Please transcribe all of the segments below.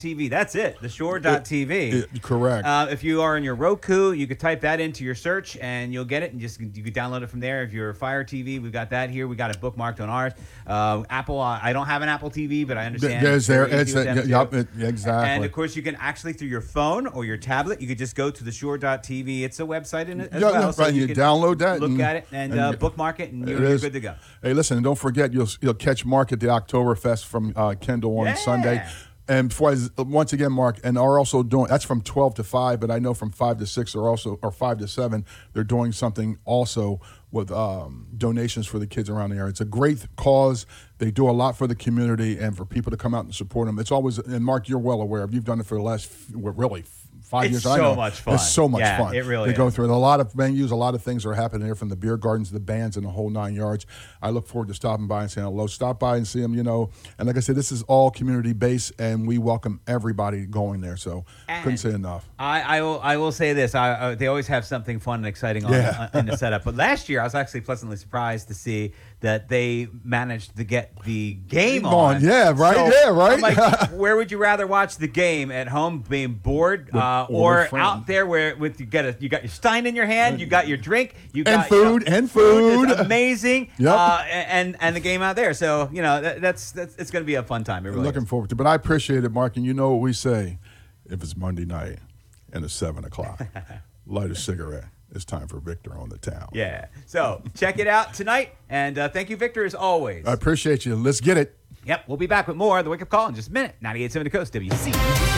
TV. That's it. TheShore.tv. Correct. If you are in your Roku, you could type that into your search and you'll get it, and you could download it from there. If you're a Fire TV, we've got that here. We got it bookmarked on ours. Apple, I don't have an Apple TV, but I understand. Exactly. And of course, you can actually through your phone or your tablet, you could just go to TheShore.tv. It's a website as well, so you can download that, look at it, and bookmark it, and you're good to go. Hey, listen, and don't forget you'll catch Mark at the Oktoberfest from Kendall on Sunday. And once again, Mark, and are also doing, that's from 12 to 5, but I know from 5 to 6 or 5 to 7, they're doing something also with donations for the kids around the area. It's a great cause. They do a lot for the community and for people to come out and support them. It's always, and Mark, you're well aware of, you've done it for the last, really, 5 years. It's so much fun. It's so much fun. It really is. They go through a lot of venues, a lot of things are happening here, from the beer gardens, the bands, and the whole 9 yards. I look forward to stopping by and saying hello. Stop by and see them, And like I said, this is all community-based, and we welcome everybody going there. So couldn't say enough. I will say this. They always have something fun and exciting in the setup. But last year, I was actually pleasantly surprised to see that they managed to get the game on. Yeah, right. I'm like, where would you rather watch the game? At home, being bored, or out there where you got your Stein in your hand, you got your drink, you got food. It's amazing. Yep. And the game out there. So that's it's going to be a fun time. Looking forward to it. But I appreciate it, Mark. And you know what we say: if it's Monday night and it's 7 o'clock, light a cigarette. It's time for Victor on the Town. Yeah. So check it out tonight. And thank you, Victor, as always. I appreciate you. Let's get it. Yep. We'll be back with more of the Wake Up Call in just a minute. 98.7 The Coast, WC.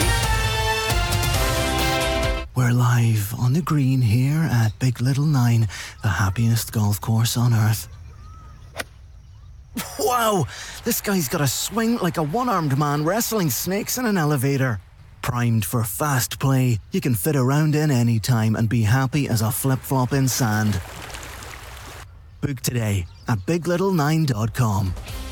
We're live on the green here at Big Little Nine, the happiest golf course on earth. Wow! This guy's got a swing like a one-armed man wrestling snakes in an elevator. Primed for fast play, you can fit around in any time and be happy as a flip-flop in sand. Book today at BigLittleNine.com.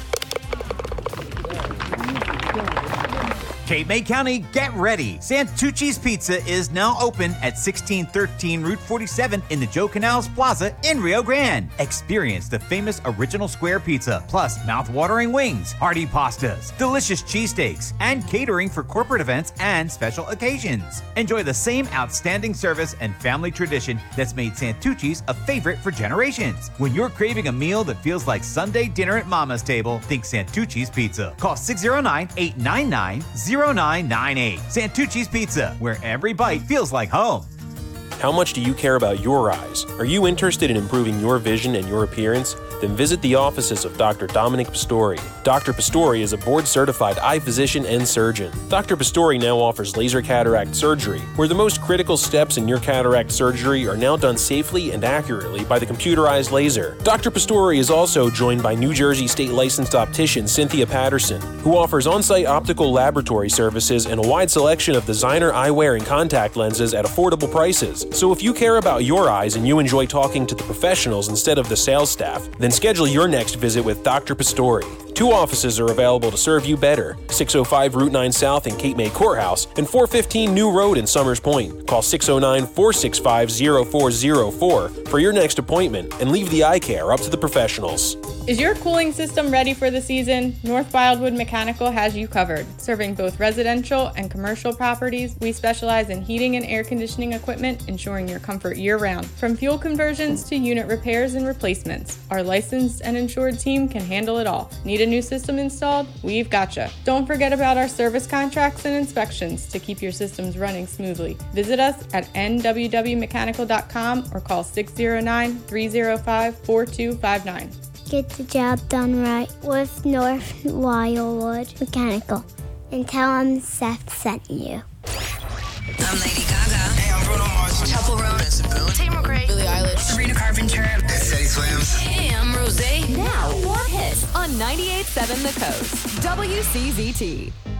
Cape May County, get ready. Santucci's Pizza is now open at 1613 Route 47 in the Joe Canals Plaza in Rio Grande. Experience the famous original square pizza, plus mouth-watering wings, hearty pastas, delicious cheesesteaks, and catering for corporate events and special occasions. Enjoy the same outstanding service and family tradition that's made Santucci's a favorite for generations. When you're craving a meal that feels like Sunday dinner at Mama's table, think Santucci's Pizza. Call 609-899-0998. Santucci's Pizza, where every bite feels like home. How much do you care about your eyes? Are you interested in improving your vision and your appearance? Then visit the offices of Dr. Dominic Pastori. Dr. Pastori is a board-certified eye physician and surgeon. Dr. Pastori now offers laser cataract surgery, where the most critical steps in your cataract surgery are now done safely and accurately by the computerized laser. Dr. Pastori is also joined by New Jersey State licensed optician Cynthia Patterson, who offers on-site optical laboratory services and a wide selection of designer eyewear and contact lenses at affordable prices. So if you care about your eyes and you enjoy talking to the professionals instead of the sales staff, then schedule your next visit with Dr. Pastori. 2 offices are available to serve you better: 605 Route 9 South in Cape May Courthouse and 415 New Road in Summers Point. Call 609-465-0404 for your next appointment and leave the eye care up to the professionals. Is your cooling system ready for the season? North Wildwood Mechanical has you covered. Serving both residential and commercial properties, we specialize in heating and air conditioning equipment, ensuring your comfort year-round. From fuel conversions to unit repairs and replacements, our licensed and insured team can handle it all. Need a new system installed? We've gotcha. Don't forget about our service contracts and inspections to keep your systems running smoothly. Visit us at nwwmechanical.com or call 609-305-4259. Get the job done right with North Wildwood Mechanical. And tell them Seth sent you. I'm Lady Gaga. Hey, I'm Bruno Mars. Chappell Roan. Benson Boone. Taylor McRae. Billie Eilish. Sabrina Carpenter. Teddy Swims. Hey, I'm Rosé. Now, more hits on 98.7 The Coast. WCZT.